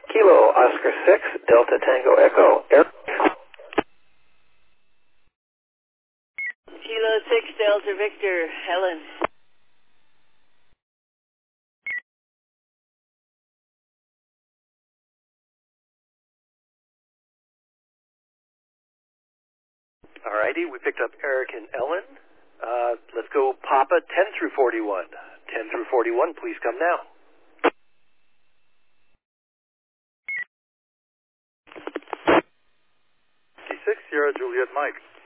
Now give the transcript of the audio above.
Kilo Oscar 6, Delta Tango Echo, Air. Kilo 6, Delta Victor, Helen. Alrighty, we picked up Eric and Ellen. Let's go Papa 10 through 41. 10 through 41, please come now. C6, Sierra Juliet Mike.